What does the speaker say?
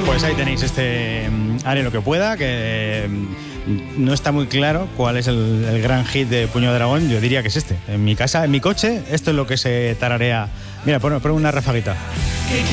Pues ahí tenéis Haré lo que pueda, que no está muy claro cuál es el gran hit de Puño de Dragón. Yo diría que es este. En mi casa, en mi coche, esto es lo que se tararea. Mira, pon una rafaguita.